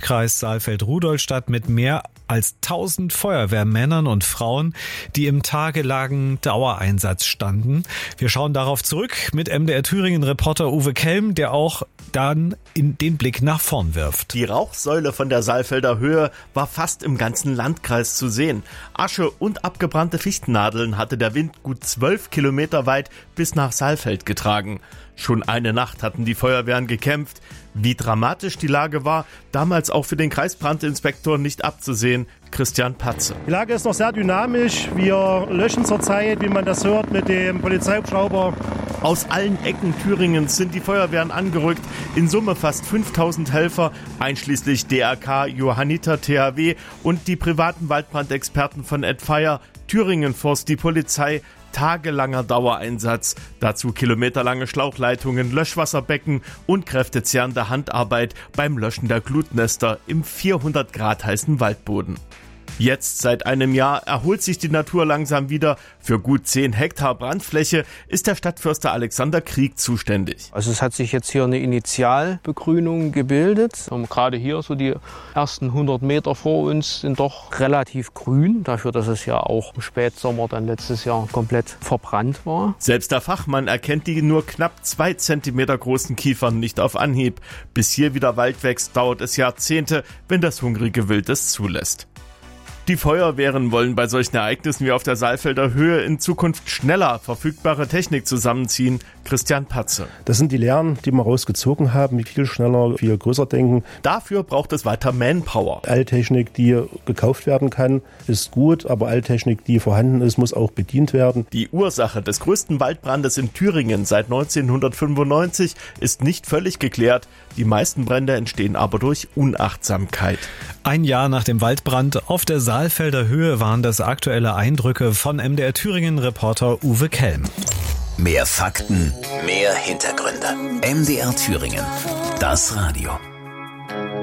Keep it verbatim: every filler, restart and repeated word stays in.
Landkreis Saalfeld-Rudolstadt mit mehr als tausend Feuerwehrmännern und Frauen, die im tagelangen Dauereinsatz standen. Wir schauen darauf zurück mit M D R Thüringen-Reporter Uwe Kelm, der auch dann in den Blick nach vorn wirft. Die Rauchsäule von der Saalfelder Höhe war fast im ganzen Landkreis zu sehen. Asche und abgebrannte Fichtennadeln hatte der Wind gut zwölf Kilometer weit bis nach Saalfeld getragen. Schon eine Nacht hatten die Feuerwehren gekämpft. Wie dramatisch die Lage war, damals auch für den Kreisbrandinspektor nicht abzusehen. Christian Patze. Die Lage ist noch sehr dynamisch. Wir löschen zurzeit, wie man das hört, mit dem Polizeihubschrauber. Aus allen Ecken Thüringens sind die Feuerwehren angerückt. In Summe fast fünftausend Helfer, einschließlich D R K, Johanniter, T H W und die privaten Waldbrandexperten von Ed Fire, Thüringen Forst, die Polizei. Tagelanger Dauereinsatz, dazu kilometerlange Schlauchleitungen, Löschwasserbecken und kräftezehrende Handarbeit beim Löschen der Glutnester im vierhundert Grad heißen Waldboden. Jetzt, seit einem Jahr, erholt sich die Natur langsam wieder. Für gut zehn Hektar Brandfläche ist der Stadtförster Alexander Krieg zuständig. Also es hat sich jetzt hier eine Initialbegrünung gebildet. Und gerade hier, so die ersten hundert Meter vor uns, sind doch relativ grün. Dafür, dass es ja auch im Spätsommer dann letztes Jahr komplett verbrannt war. Selbst der Fachmann erkennt die nur knapp zwei Zentimeter großen Kiefern nicht auf Anhieb. Bis hier wieder Wald wächst, dauert es Jahrzehnte, wenn das hungrige Wild es zulässt. Die Feuerwehren wollen bei solchen Ereignissen wie auf der Saalfelder Höhe in Zukunft schneller verfügbare Technik zusammenziehen. Christian Patze. Das sind die Lehren, die wir rausgezogen haben, wie viel schneller, viel größer denken. Dafür braucht es weiter Manpower. Alttechnik, die gekauft werden kann, ist gut, aber Alttechnik, die vorhanden ist, muss auch bedient werden. Die Ursache des größten Waldbrandes in Thüringen seit neunzehnhundertfünfundneunzig ist nicht völlig geklärt. Die meisten Brände entstehen aber durch Unachtsamkeit. Ein Jahr nach dem Waldbrand auf der Saalfelder Höhe waren das aktuelle Eindrücke von M D R Thüringen-Reporter Uwe Kelm. Mehr Fakten, mehr Hintergründe. M D R Thüringen. Das Radio.